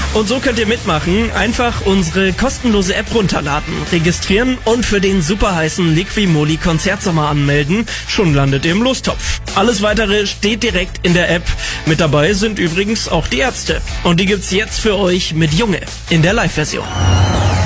Und so könnt ihr mitmachen. Einfach unsere kostenlose App runterladen, registrieren und für den superheißen Liqui-Moly Konzertsommer anmelden. Schon landet ihr im Lostopf. Alles Weitere steht direkt in der App. Mit dabei sind übrigens auch die Ärzte. Und die gibt's jetzt für euch mit Junge in der Live-Version.